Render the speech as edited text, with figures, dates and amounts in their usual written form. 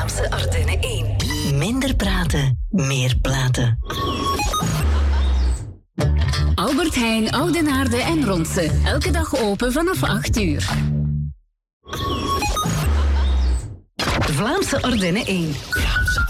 Vlaamse Ardennen 1. Minder praten, meer platen. Albert Heijn, Oudenaarde en Ronse. Elke dag open vanaf 8 uur. Vlaamse Ardennen 1.